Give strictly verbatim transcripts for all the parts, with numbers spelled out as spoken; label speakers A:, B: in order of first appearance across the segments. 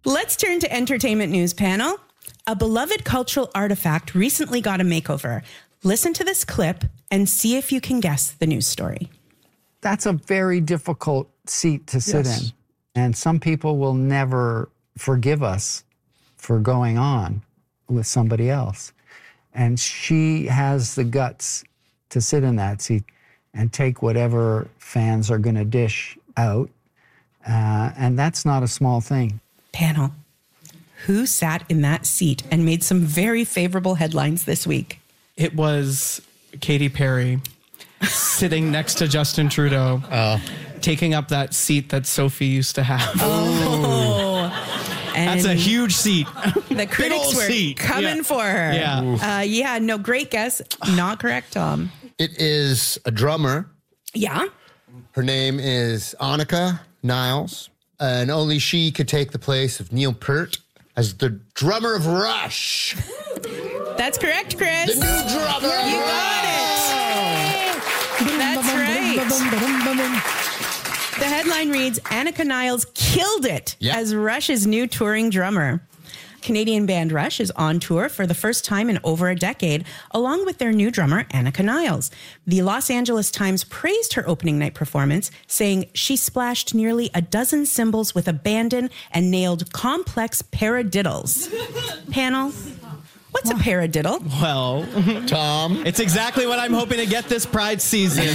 A: Let's turn to entertainment news, panel. A beloved cultural artifact recently got a makeover. Listen to this clip and see if you can guess the news story.
B: That's a very difficult seat to sit
C: Yes.
B: in. And some people will never forgive us for going on with somebody else. And she has the guts to sit in that seat and take whatever fans are going to dish out. Uh, and that's not a small thing.
A: Panel, who sat in that seat and made some very favorable headlines this week?
C: It was Katy Perry sitting next to Justin Trudeau, uh, taking up that seat that Sophie used to have.
A: Oh, and
C: that's a huge seat.
A: The critics were
C: seat.
A: coming
C: Yeah.
A: for her.
C: Yeah.
A: Uh, yeah, no, great guess. Not correct, Tom.
D: It is a drummer.
A: Yeah.
D: Her name is Annika Niles, and only she could take the place of Neil Peart as the drummer of Rush.
A: That's correct, Chris.
D: The new drummer.
A: You got it. That's right. The headline reads, Annika Niles killed it
D: Yep.
A: as Rush's new touring drummer. Canadian band Rush is on tour for the first time in over a decade, along with their new drummer, Annika Niles. The Los Angeles Times praised her opening night performance, saying she splashed nearly a dozen cymbals with abandon and nailed complex paradiddles. Panel, what's a paradiddle?
C: Well,
D: Tom.
C: it's exactly what I'm hoping to get this Pride season.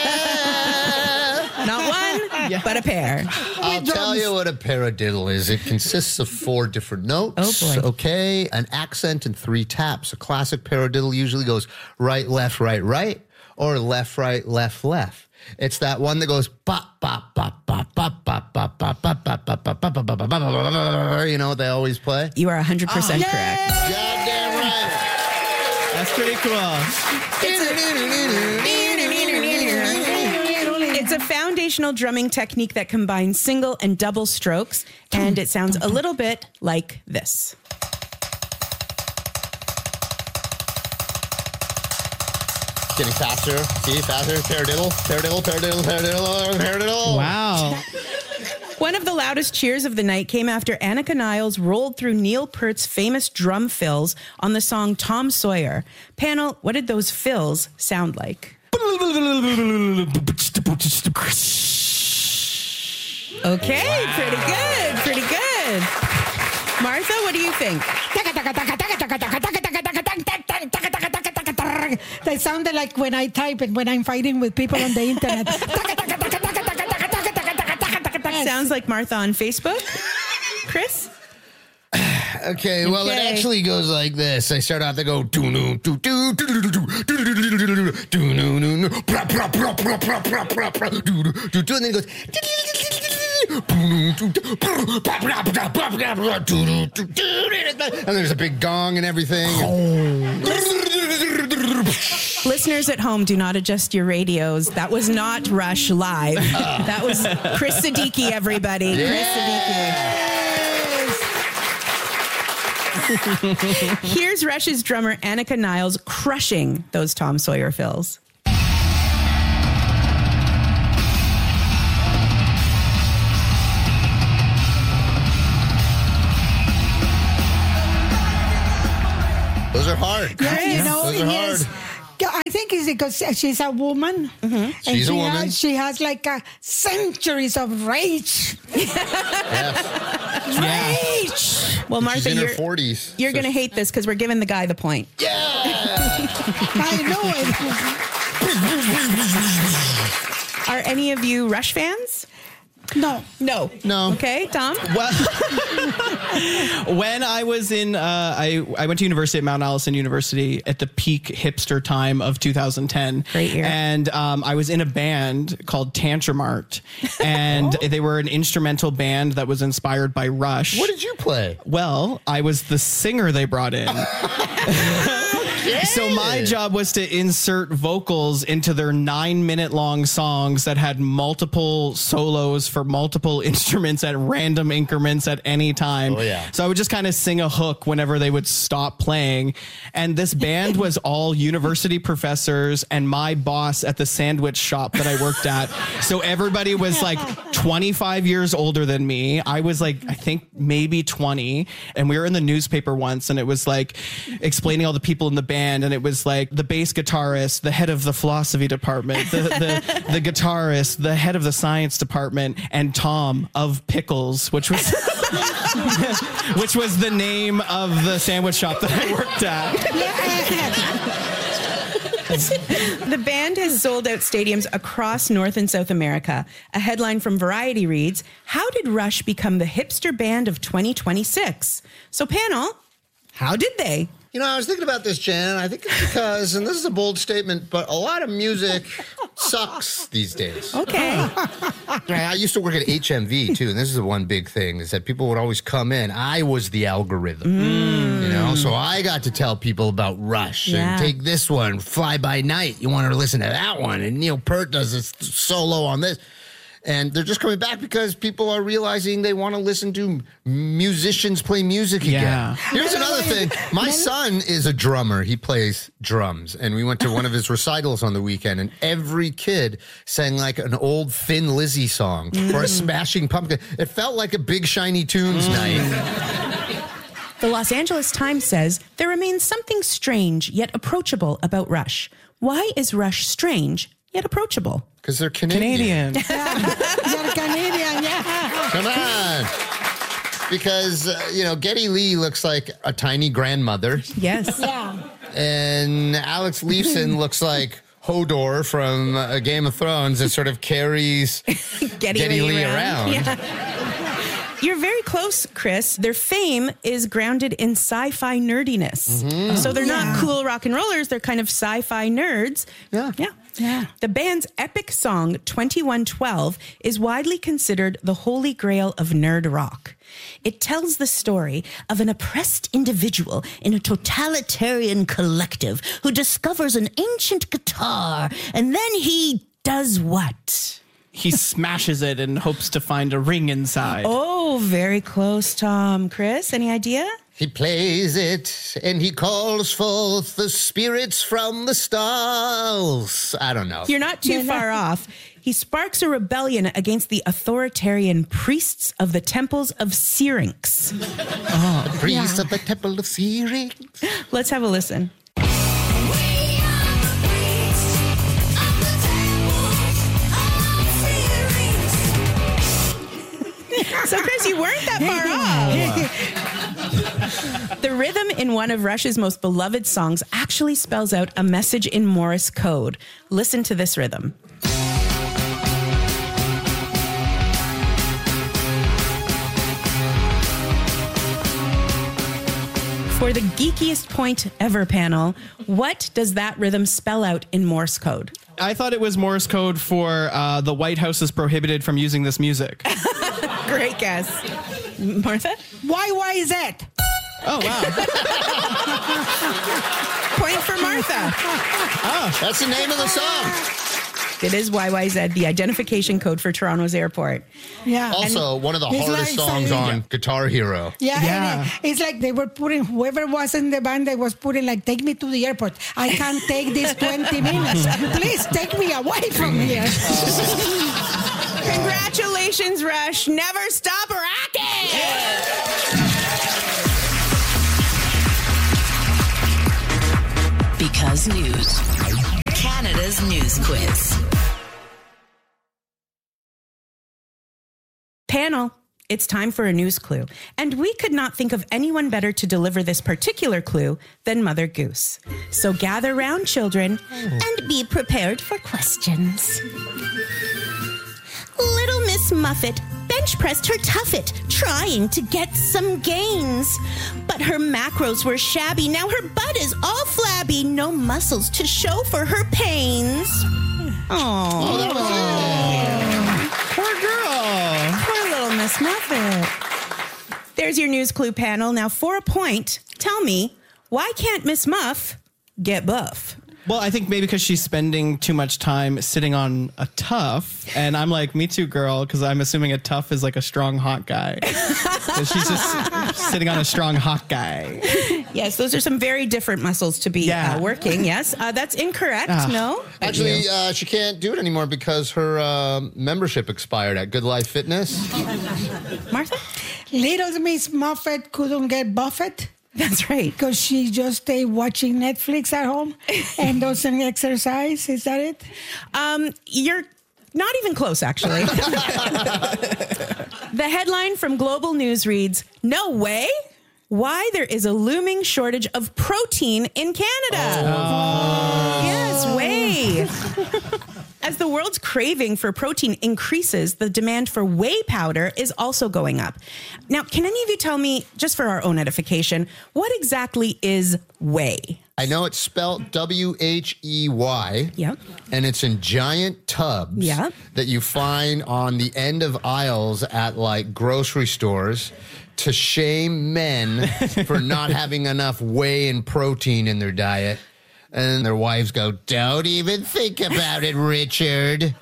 A: Not one,
C: Yeah.
A: but a pair.
D: I'll tell you what a paradiddle is. It consists of four different notes.
A: Oh, boy.
D: Okay, an accent and three taps. A classic paradiddle usually goes right, left, right, right, or left, right, left, left. It's that one that goes bop, bop, bop, bop, bop, bop, bop, bop, bop, bop, bop, bop, bop, bop, bop, bop. You know what they always play?
A: You are one hundred percent correct.
D: Goddamn right.
C: That's pretty cool.
A: It's a foundational drumming technique that combines single and double strokes, and it sounds a little bit like this.
D: Getting faster. See, faster. Paradiddle, paradiddle, paradiddle, paradiddle, paradiddle.
C: Wow.
A: One of the loudest cheers of the night came after Annika Niles rolled through Neil Peart's famous drum fills on the song Tom Sawyer. Panel, what did those fills sound like? Okay, pretty good, pretty good. Martha, what do you think?
E: They sounded like when I type and when I'm fighting with people on the internet.
A: Sounds like Martha on Facebook. Chris?
D: Okay, well,
A: Okay.
D: it actually goes like this. I start out to go do no do do do do do do do no no no pra pra pra pra pra pra pra pra do do do, and then it goes. And there's a big gong and everything.
A: Listeners at home, do not adjust your radios. That was not Rush live. That was Chris Siddiqui, everybody. Chris Siddiqui. Here's Rush's drummer, Annika Niles, crushing those Tom Sawyer fills.
D: Those are hard.
E: Yeah, you know,
D: Those are
E: yes.
D: hard.
E: I think it's because she's a woman. Mm-hmm. And
D: She's a
E: she
D: woman.
E: Has, she has like uh, centuries of rage.
D: Yes.
E: Rage.
A: Well, Martha,
D: She's in her
A: you're,
D: forties.
A: you're
D: so
A: going to hate this because we're giving the guy the point.
D: Yeah.
E: I know it.
A: Are any of you Rush fans?
E: No.
A: No.
D: No.
A: Okay, Tom?
C: Well, when I was in, uh, I, I went to university at Mount Allison University at the peak hipster time of two thousand ten.
A: Great year.
C: And um, I was in a band called Tantrum Art. And they were an instrumental band that was inspired by Rush.
D: What did you play?
C: Well, I was the singer they brought in. So my job was to insert vocals into their nine minute long songs that had multiple solos for multiple instruments at random increments at any time.
D: Oh, yeah.
C: So I would just kind of sing a hook whenever they would stop playing. And this band was all university professors and my boss at the sandwich shop that I worked at. So everybody was like twenty-five years older than me. I was like, I think maybe twenty. And we were in the newspaper once and it was like explaining all the people in the band. And it was like the bass guitarist, the head of the philosophy department, the, the, the guitarist, the head of the science department, and Tom of Pickles, which was which was the name of the sandwich shop that I worked at.
A: The band has sold out stadiums across North and South America. A headline from Variety reads, "How did Rush become the hipster band of twenty twenty-six?" So panel, how did they?
D: You know, I was thinking about this, Jan. I think it's because, and this is a bold statement, but a lot of music sucks these days.
A: Okay.
D: I used to work at H M V, too, and this is the one big thing, is that people would always come in. I was the algorithm, mm. you know? So I got to tell people about Rush,
A: yeah.
D: and take this one, Fly By Night. You want to listen to that one, and Neil Peart does this solo on this. And they're just coming back because people are realizing they want to listen to musicians play music again.
C: Yeah.
D: Here's another thing. My son is a drummer. He plays drums. And we went to one of his recitals on the weekend, and every kid sang like an old Thin Lizzy song mm. or a Smashing Pumpkin. It felt like a Big Shiny Tunes mm. night.
A: The Los Angeles Times says there remains something strange yet approachable about Rush. Why is Rush strange yet approachable?
D: Because they're Canadian.
C: Canadian.
E: They're Canadian, yeah.
D: Come on. Because, uh, you know, Geddy Lee looks like a tiny grandmother.
A: Yes.
E: Yeah.
D: And Alex Lifeson looks like Hodor from uh, Game of Thrones that sort of carries
A: Geddy,
D: Geddy
A: Lee,
D: Lee
A: around.
D: around.
A: Yeah. You're very close, Chris. Their fame is grounded in sci-fi nerdiness. Mm-hmm. So they're
E: yeah.
A: not cool rock and rollers. They're kind of sci-fi nerds.
D: Yeah.
A: Yeah.
E: Yeah.
A: The band's epic song, twenty-one twelve, is widely considered the holy grail of nerd rock. It tells the story of an oppressed individual in a totalitarian collective who discovers an ancient guitar, and then he does what?
C: He smashes it and hopes to find a ring inside.
A: Oh, very close, Tom. Chris, any idea?
D: He plays it, and he calls forth the spirits from the stars. I don't know.
A: You're not too far off. He sparks a rebellion against the authoritarian priests of the temples of Syrinx.
D: Oh, the priest
E: Yeah.
D: of the temple of Syrinx.
A: Let's have a listen. So, Chris, you weren't that far off. The rhythm in one of Rush's most beloved songs actually spells out a message in Morse code. Listen to this rhythm. For the geekiest point ever, panel, what does that rhythm spell out in Morse code?
C: I thought it was Morse code for uh, the White House is prohibited from using this music.
A: Great guess. Martha?
E: Why, why is that?
C: Oh, wow.
A: Point for Martha.
D: Oh, that's the name of the song.
A: It is Y Y Z, the identification code for Toronto's airport.
E: Yeah.
D: Also, one of the
E: It's
D: hardest
E: like
D: songs
E: saying-
D: on Guitar Hero.
E: Yeah,
C: Yeah.
E: and, uh, it's like they were putting, whoever was in the band, they was putting like, take me to the airport. I can't take this twenty minutes. Please take me away from here.
A: Congratulations, Rush. Never stop rocking.
F: Because News. Canada's News Quiz.
A: Panel, it's time for a news clue. And we could not think of anyone better to deliver this particular clue than Mother Goose. So gather round, children, and be prepared for questions. Little Miss Muffet bench pressed her tuffet, trying to get some gains. But her macros were shabby, now her butt is all flabby, no muscles to show for her pains. Oh, that was
C: Poor girl.
A: poor little Miss Muffet. There's your news clue, panel. Now, for a point, tell me, why can't Miss Muff get buff.
C: Well, I think maybe because she's spending too much time sitting on a tough. And I'm like, me too, girl, because I'm assuming a tough is like a strong, hot guy. So she's just sitting on a strong, hot guy.
A: Yes, those are some very different muscles to be
C: Yeah.
A: uh, working. Yes, uh, that's incorrect.
C: Ah.
A: No.
D: Actually, uh, she can't do it anymore because her uh, membership expired at Good Life Fitness.
A: Martha?
E: Little Miss Muffet couldn't get Buffett
A: That's right.
E: because she just stay watching Netflix at home and doesn't exercise. Is that it?
A: Um, you're not even close, actually. The headline from Global News reads, "No way? Why there is a looming shortage of protein in Canada." Oh. Yes, way. As the world's craving for protein increases, the demand for whey powder is also going up. Now, can any of you tell me, just for our own edification, what exactly is whey?
D: I know it's spelled W H E Y.
A: Yep.
D: And it's in giant tubs
A: Yep.
D: that you find on the end of aisles at like grocery stores to shame men for not having enough whey and protein in their diet. And their wives go, "Don't even think about it, Richard."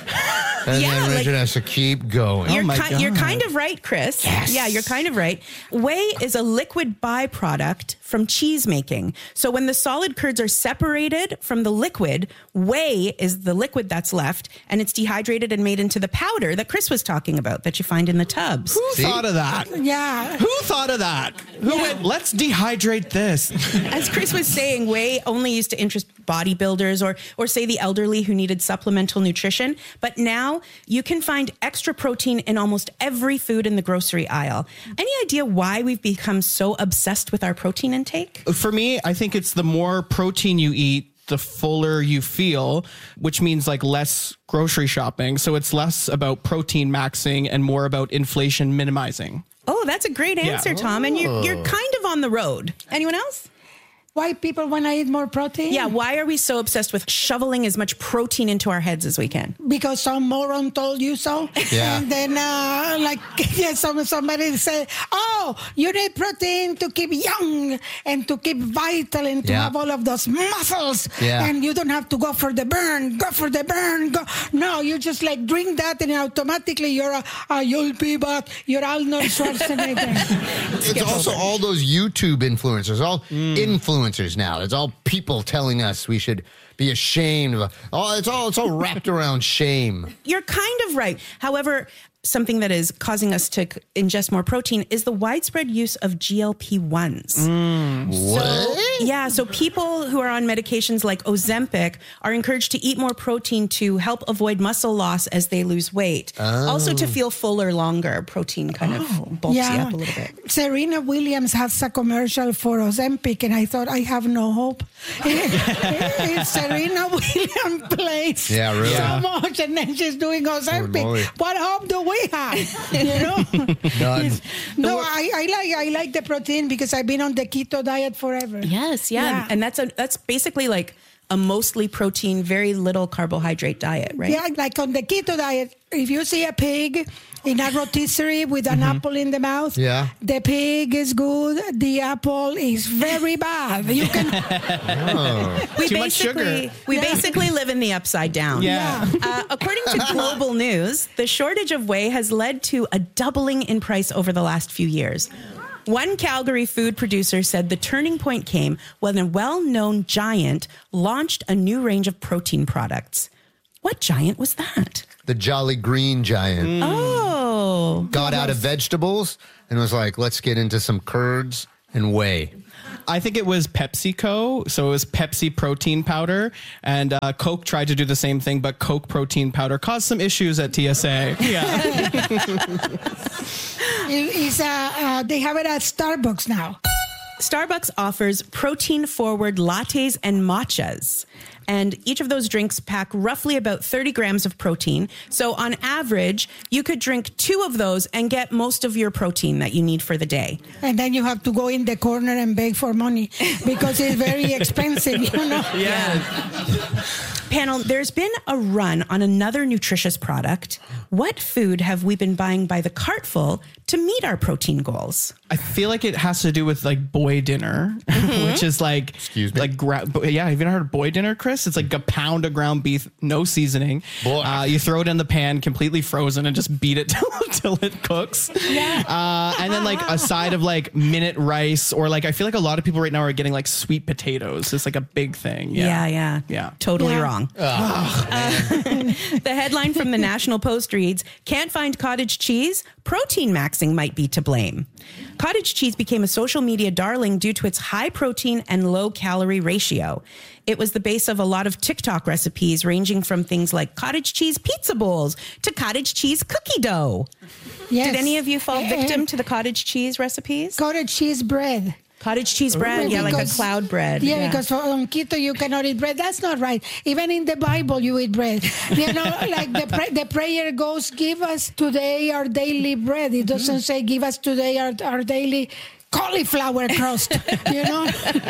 D: And
A: Yeah,
D: then
A: like-
D: Richard has to keep going.
A: You're,
C: my
A: ki- you're
C: God.
A: kind of right, Chris.
D: Yes.
A: Yeah, you're kind of right. Whey is a liquid byproduct from cheese making. So when the solid curds are separated from the liquid, whey is the liquid that's left, and it's dehydrated and made into the powder that Chris was talking about that you find in the tubs.
C: Who
D: See?
C: thought of that?
E: Yeah.
C: Who thought of that? Who went, let's dehydrate this?
A: As Chris was saying, whey only used to interest bodybuilders or or say the elderly who needed supplemental nutrition. But now you can find extra protein in almost every food in the grocery aisle. Any idea why we've become so obsessed with our protein intake?
C: For me, I think it's the more protein you eat, the fuller you feel, which means like less grocery shopping. So it's less about protein maxing and more about inflation minimizing.
A: Oh, that's a great answer, Tom. And you're, you're kind of on the road. Anyone else?
E: Why people want to eat more protein?
A: Yeah, why are we so obsessed with shoveling as much protein into our heads as we can?
E: Because some moron told you so.
D: Yeah.
E: And then, uh, like, yeah, some, somebody said, "Oh, you need protein to keep young and to keep vital and to
D: Yeah.
E: have all of those muscles.
D: Yeah.
E: And you don't have to go for the burn, go for the burn. Go. No, you just like drink that and automatically you're a, a you'll be back. You're Arnold Schwarzenegger."
D: It's also all those YouTube influencers, all
C: Mm.
D: influencers now. It's all people telling us we should be ashamed of. Oh, it's all it's all wrapped around shame.
A: You're kind of right. However, something that is causing us to c- ingest more protein is the widespread use of G L P ones. So, yeah, so people who are on medications like Ozempic are encouraged to eat more protein to help avoid muscle loss as they lose weight. Also to feel fuller longer. Protein kind of bulks you up a little bit.
E: Serena Williams has a commercial for Ozempic, and I thought, I have no hope. If Serena Williams plays
D: Yeah, really.
E: so
C: Yeah.
E: much, and then she's doing
D: moly.
E: Ozempic, what hope do we have? You know?
D: None.
E: No, I, I like I like the protein because I've been on the keto diet forever.
A: Yes, yeah.
E: Yeah.
A: And that's a that's basically like a mostly protein, very little carbohydrate diet, right?
E: Yeah, like on the keto diet, if you see a pig in a rotisserie with an apple in the mouth,
D: Yeah.
E: the pig is good, the apple is very bad. You can,
A: We
C: Too much sugar.
A: basically we
E: Yeah.
A: basically live in the upside down.
C: Yeah.
A: Uh, according to Global News, the shortage of whey has led to a doubling in price over the last few years. One Calgary food producer said the turning point came when a well-known giant launched a new range of protein products. What giant was that?
D: The Jolly Green Giant
A: Oh.
D: got out of vegetables and was like, let's get into some curds and whey.
C: I think it was PepsiCo. So it was Pepsi protein powder. And uh, Coke tried to do the same thing, but Coke protein powder caused some issues at T S A. Yeah.
E: it's, uh, uh, they have it at Starbucks now.
A: Starbucks offers protein-forward lattes and matchas. And each of those drinks pack roughly about thirty grams of protein. So on average, you could drink two of those and get most of your protein that you need for the day.
E: And then you have to go in the corner and beg for money because it's very expensive, you know?
C: Yeah.
A: Panel, there's been a run on another nutritious product, What food have we been buying by the cartful to meet our protein goals?
C: I feel like it has to do with like boy dinner, mm-hmm. which is like,
D: excuse me,
C: like gra- yeah. Have you ever heard of boy dinner, Chris? It's like a pound of ground beef, no seasoning.
D: Boy.
C: Uh, you throw it in the pan, completely frozen, and just beat it till, till it cooks.
E: Yeah.
C: Uh, and then like a side of like minute rice, or like I feel like a lot of people right now are getting like sweet potatoes. It's like a big thing.
A: Yeah,
C: Yeah,
A: yeah.
C: yeah.
A: Totally
E: Yeah.
A: wrong.
D: Oh,
A: Uh, the headline from the National Post reads, "Can't find cottage cheese? Protein maxing might be to blame." Cottage cheese became a social media darling due to its high protein and low calorie ratio. It was the base of a lot of TikTok recipes, ranging from things like cottage cheese pizza bowls to cottage cheese cookie dough.
E: Yes.
A: Did any of you fall
E: Eh,
A: victim
E: eh,
A: to the cottage cheese recipes?
E: Cottage cheese bread.
A: Cottage cheese bread, yeah, like a
E: Because-
A: cloud bread.
E: Yeah, because for- on keto you cannot eat bread. That's not right. Even in the Bible you eat bread. You know, like the pra- the prayer goes, "Give us today our daily bread." It doesn't say, "Give us today our, our daily cauliflower crust." You know.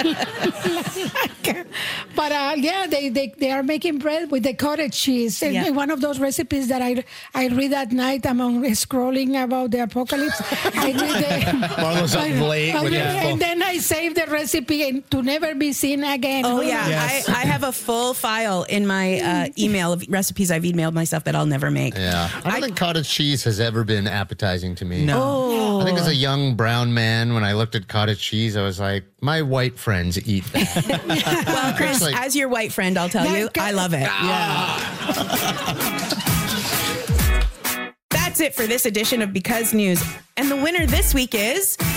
E: Like, but uh, yeah, they, they they are making bread with the cottage cheese. And
A: Yeah.
E: one of those recipes that I I read at night among scrolling about the apocalypse. I read the,
D: Marlo's up late
E: I
D: with
E: read-
D: info.
E: and then I save the recipe and to never be seen again.
A: Oh yeah,
C: Yes.
A: I, I have a full file in my uh, email of recipes I've emailed myself that I'll never make.
D: Yeah. I don't think cottage cheese has ever been appetizing to me.
C: No.
D: I think as a young brown man, when I looked at cottage cheese, I was like, my white friends eat that.
A: Well, Chris,
D: It's like-
A: as your white friend, I'll tell you, I love it. That's it for this edition of Because News. And the winner this week is